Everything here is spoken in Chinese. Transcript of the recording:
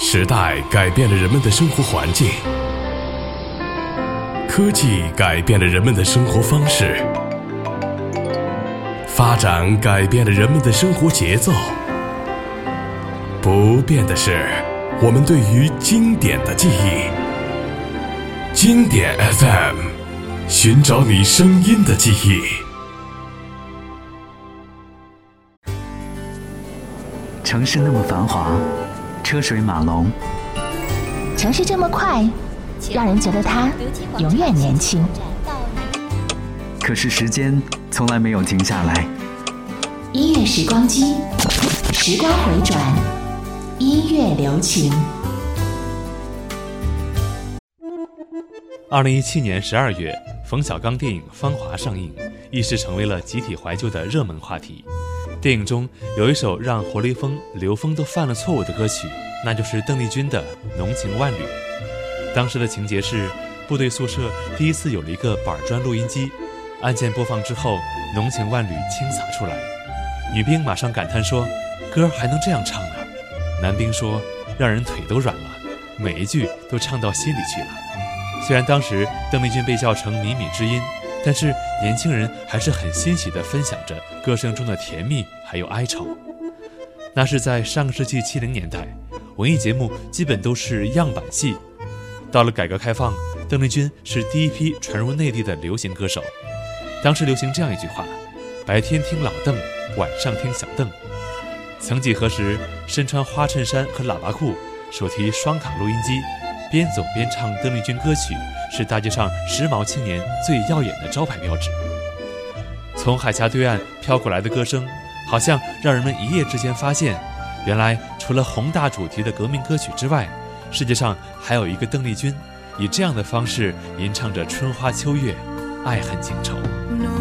时代改变了人们的生活环境，科技改变了人们的生活方式，发展改变了人们的生活节奏。不变的是我们对于经典的记忆。经典 FM， 寻找你声音的记忆。 城市那么繁华，车水马龙； 城市这么快，让人觉得它永远年轻。 可是时间从来没有停下来。 音乐时光机，时光回转，音乐留情。 2017年12月，冯小刚电影《芳华》上映，一时成为了集体怀旧的热门话题。电影中有一首让活雷锋、刘峰都犯了错误的歌曲，那就是邓丽君的《浓情万缕》。当时的情节是，部队宿舍第一次有了一个板砖录音机，按键播放之后，浓情万缕倾洒出来。女兵马上感叹说：“歌还能这样唱呢？”男兵说：“让人腿都软了，每一句都唱到心里去了。”虽然当时邓丽君被叫成靡靡之音，但是年轻人还是很欣喜地分享着歌声中的甜蜜还有哀愁。那是在上个世纪70年代，文艺节目基本都是样板戏。到了改革开放，邓丽君是第一批传入内地的流行歌手。当时流行这样一句话：白天听老邓，晚上听小邓。曾几何时，身穿花衬衫和喇叭裤，手提双卡录音机，边走边唱邓丽君歌曲，是大街上时髦青年最耀眼的招牌标志。从海峡对岸飘过来的歌声，好像让人们一夜之间发现，原来除了宏大主题的革命歌曲之外，世界上还有一个邓丽君，以这样的方式吟唱着春花秋月，爱恨情仇。 浓